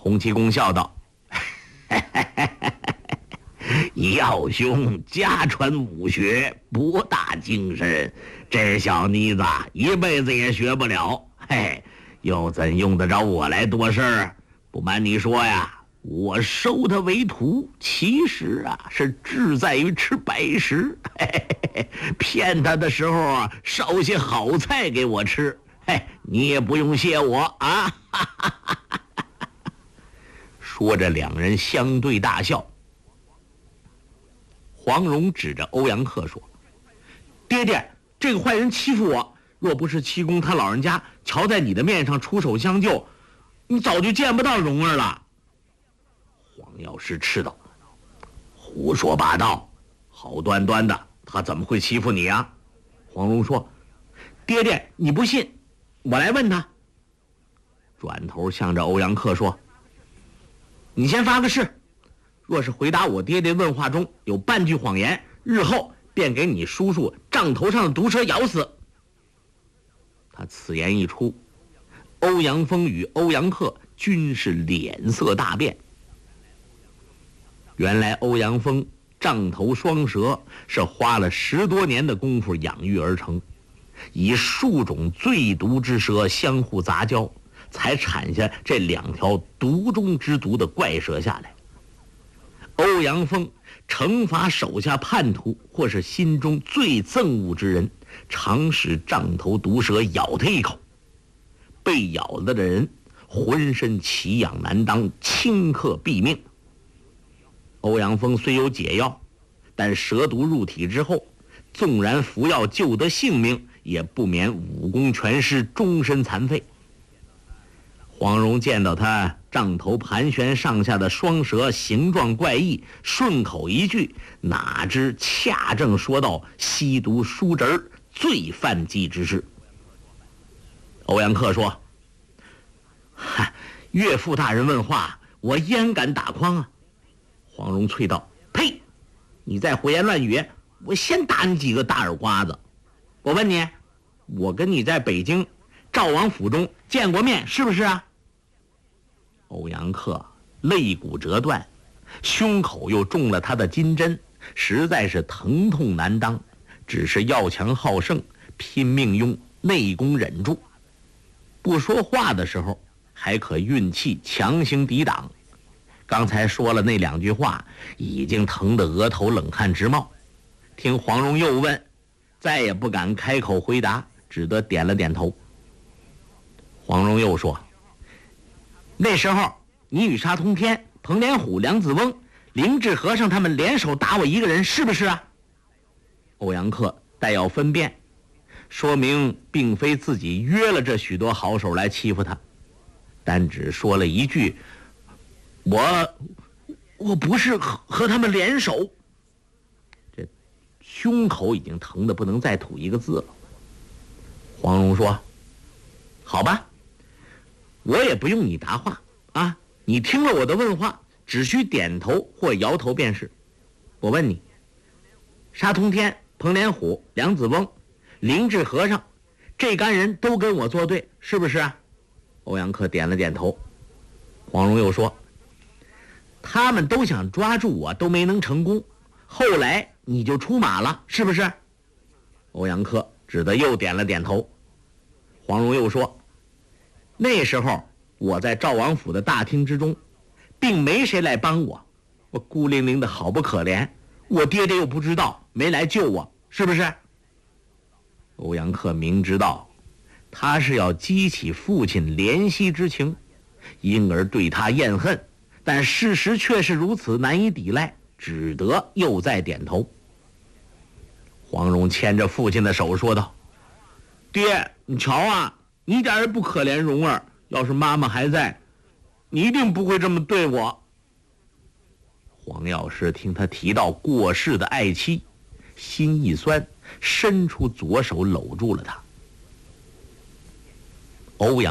洪七公笑道：“耀兄家传武学，博大精深，这小妮子一辈子也学不了。嘿，又怎用得着我来多事儿？不瞒你说呀，我收他为徒，其实啊是志在于吃白食。骗他的时候啊，烧些好菜给我吃。你也不用谢我啊。”说着，两人相对大笑。黄蓉指着欧阳克说：“爹爹，这个坏人欺负我，若不是七公他老人家瞧在你的面上出手相救，你早就见不到蓉儿了。”黄药师斥道：“胡说八道！好端端的，他怎么会欺负你啊？”黄蓉说：“爹爹，你不信，我来问他。”转头向着欧阳克说：“你先发个誓，若是回答我爹爹问话中有半句谎言，日后便给你叔叔杖头上的毒蛇咬死。”他此言一出，欧阳锋与欧阳克均是脸色大变。原来欧阳锋杖头双蛇是花了10多年的功夫养育而成，以数种最毒之蛇相互杂交，才产下这2条毒中之毒的怪蛇下来。欧阳锋惩罚手下叛徒或是心中最憎恶之人，常使杖头毒蛇咬他一口，被咬了的人浑身奇痒难当，顷刻毙命。欧阳锋虽有解药，但蛇毒入体之后，纵然服药救得性命，也不免武功全失，终身残废。黄蓉见到他杖头盘旋上下的双蛇形状怪异，顺口一句，哪知恰正说到吸毒输侄儿最犯忌之事。欧阳克说：“岳父大人问话，我焉敢打诳啊？”黄蓉啐道：“呸！你再胡言乱语，我先打你几个大耳刮子。我问你，我跟你在北京赵王府中见过面，是不是啊？”欧阳克肋骨折断，胸口又中了他的金针，实在是疼痛难当，只是要强好胜，拼命用内功忍住。不说话的时候还可运气强行抵挡，刚才说了那2句话，已经疼得额头冷汗直冒。听黄蓉又问，再也不敢开口回答，只得点了点头。黄蓉又说：“那时候你与沙通天、彭连虎、梁子翁、灵智和尚他们联手打我一个人，是不是啊？”欧阳克待要分辨，说明并非自己约了这许多好手来欺负他，但只说了一句：“我不是和他们联手。”这胸口已经疼得不能再吐一个字了。黄蓉说：“好吧，我也不用你答话啊，你听了我的问话，只需点头或摇头便是。我问你，沙通天、彭连虎、梁子翁、灵智和尚这干人都跟我作对，是不是啊？”欧阳克点了点头。黄蓉又说：“他们都想抓住我，都没能成功，后来你就出马了，是不是？”欧阳克只得又点了点头。黄蓉又说：“那时候我在赵王府的大厅之中，并没谁来帮我，我孤零零的好不可怜，我爹爹又不知道，没来救我，是不是？”欧阳克明知道他是要激起父亲怜惜之情，因而对他厌恨，但事实却是如此，难以抵赖，只得又再点头。黄蓉牵着父亲的手说道：“爹，你瞧啊，你一点也不可怜蓉儿，要是妈妈还在，你一定不会这么对我。”黄药师听他提到过世的爱妻，心一酸，伸出左手搂住了他。欧阳